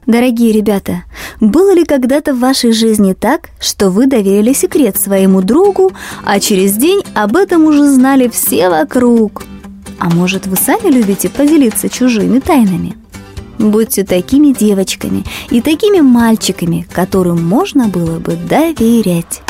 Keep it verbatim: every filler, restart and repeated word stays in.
Дорогие ребята, было ли когда-то в вашей жизни так, что вы доверили секрет своему другу, а через день об этом уже знали все вокруг? А может, вы сами любите поделиться чужими тайнами? Будьте такими девочками и такими мальчиками, которым можно было бы доверять.